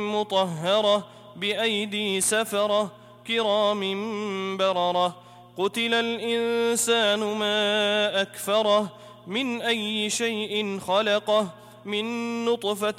مطهرة بأيدي سفرة كرام بررة قتل الإنسان ما أكفره من أي شيء خلقه من نطفة